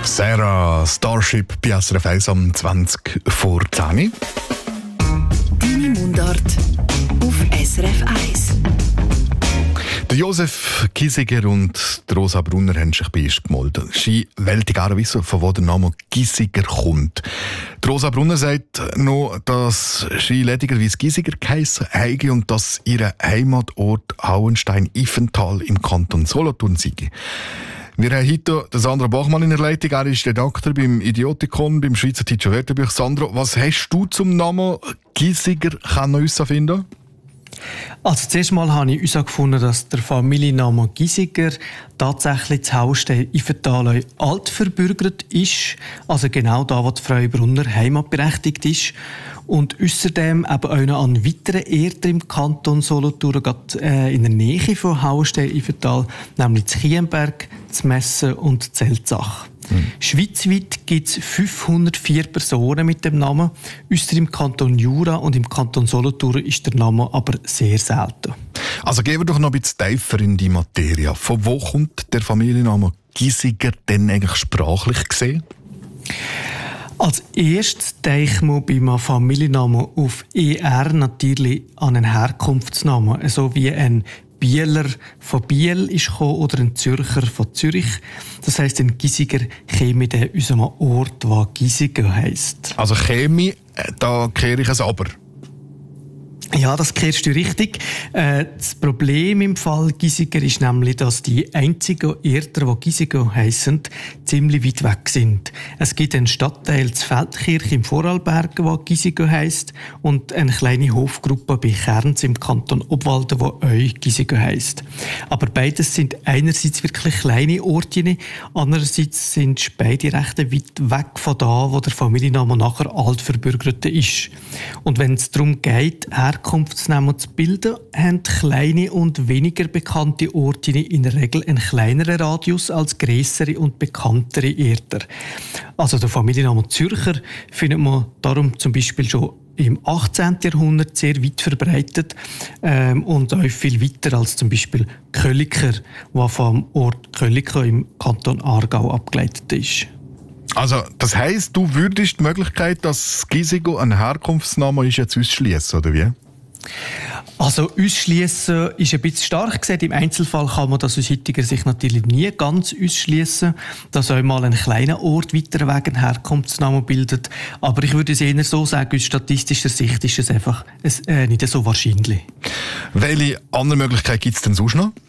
Sarah, Starship, bei SRF 1 am 20 vor 10. Deine Mundart auf SRF 1. Der Josef Giesiger und die Rosa Brunner haben sich bei uns gemeldet. Sie wollen gerne wissen, von wo der Name Giesiger kommt. Die Rosa Brunner sagt noch, dass sie ledigerweise Giesiger geheissen habe und dass ihr Heimatort Hauenstein-Ifental im Kanton Solothurn sei. Wir haben heute Sandra Bachmann in der Leitung. Er ist Redakteur beim Idiotikon, beim Schweizerdeutschen Wörterbuch. Sandra, was hast du zum Namen Giesiger finden? Also zuerst mal habe ich herausgefunden, dass der Familienname Giesiger tatsächlich das Hauenstein-Ifental altverbürgert ist. Also genau da, wo die Frau Brunner heimatberechtigt ist. Und außerdem eben auch noch an weiteren Orten im Kanton Solothurn, gerade in der Nähe von Hauenstein-Ifental, nämlich zu Chiemberg, zu Messen und zu Zelzach. Schweizweit gibt es 504 Personen mit dem Namen. Ausser im Kanton Jura und im Kanton Solothurn ist der Name aber sehr selten. Also gehen wir doch noch ein bisschen tiefer in die Materie. Von wo kommt der Familienname Giesiger denn eigentlich sprachlich gesehen? Als erstes denke ich beim Familiennamen auf ER natürlich an einen Herkunftsnamen, so wie ein Bieler von Biel ist gekommen oder ein Zürcher von Zürich. Das heisst, ein Giesiger käme in unserem Ort, der Giesiger heisst. Also käme, da kehre ich es aber. Ja, das kehrst du richtig. Das Problem im Fall Giesiger ist nämlich, dass die einzigen Orte, die Giesiger heissen, ziemlich weit weg sind. Es gibt einen Stadtteil zu Feldkirch im Vorarlberg, der Giesiger heisst, und eine kleine Hofgruppe bei Kerns im Kanton Obwalden, die auch Giesiger heisst. Aber beides sind einerseits wirklich kleine Orte, andererseits sind beide recht weit weg von da, wo der Familienname nachher altverbürgerte ist. Und wenn es darum geht, Herkunftsnamen zu bilden, haben kleine und weniger bekannte Orte in der Regel einen kleineren Radius als grössere und bekanntere Orte. Also der Familienname Zürcher findet man darum zum Beispiel schon im 18. Jahrhundert sehr weit verbreitet und auch viel weiter als zum Beispiel Kölliker, der vom Ort Kölliker im Kanton Aargau abgeleitet ist. Also, das heisst, du würdest die Möglichkeit, dass Giesiger ein Herkunftsname ist, jetzt ausschließen, oder wie? Also ausschließen ist ein bisschen stark gesagt. Im Einzelfall kann man das aus heutiger Sicht natürlich nie ganz ausschließen, dass auch mal ein kleiner Ort weiter weg einen Herkunftsnamen bildet. Aber ich würde es eher so sagen, aus statistischer Sicht ist es einfach nicht so wahrscheinlich. Welche andere Möglichkeit gibt es denn sonst noch?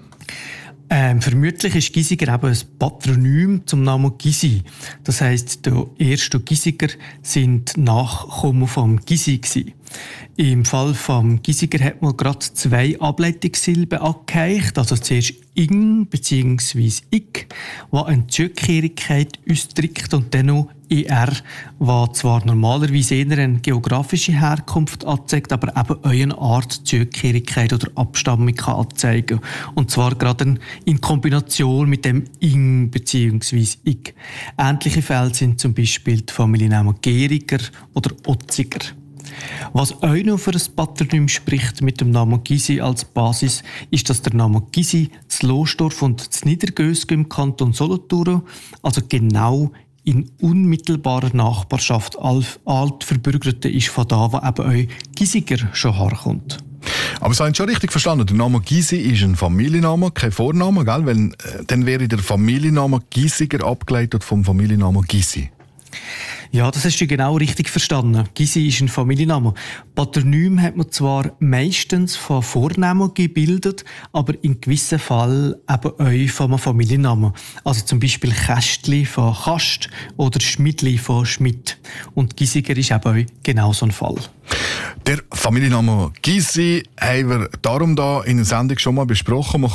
Vermutlich ist Giesiger eben ein Patronym zum Namen Gysi. Das heisst, der erste Giesiger sind Nachkommen vom Gysi gewesen. Im Fall vom Giesiger hat man gerade 2 Ableitungssilben angehängt, also zuerst «ing» bzw. «ik», was eine Zugehörigkeit ausdrückt, und dann noch «er», was zwar normalerweise eher eine geografische Herkunft anzeigt, aber eben auch eine Art Zugehörigkeit oder Abstammung kann anzeigen. Und zwar gerade in Kombination mit dem «ing» bzw. «ik». Ähnliche Fälle sind zum Beispiel die Familiennamen Geriger oder Otziger. Was auch noch für ein Patronym spricht mit dem Namen Gysi als Basis, ist, dass der Name Gysi zu Lostorf und zu Niedergösgen im Kanton Solothurn, also genau in unmittelbarer Nachbarschaft altverbürgerte ist von da, wo eben auch Giesiger schon herkommt. Aber Sie haben schon richtig verstanden, der Name Gysi ist ein Familienname, kein Vorname, gell? Weil, dann wäre der Familienname Giesiger abgeleitet vom Familiennamen Gysi. Ja, das hast du genau richtig verstanden. Gysi ist ein Familienname. Patronym hat man zwar meistens von Vornamen gebildet, aber in gewissen Fällen eben auch von einem Familiennamen. Also zum Beispiel Kästli von Kast oder Schmidli von Schmidt. Und Giesiger ist eben auch genau so ein Fall. Der Familienname Gysi haben wir darum da in der Sendung schon mal besprochen.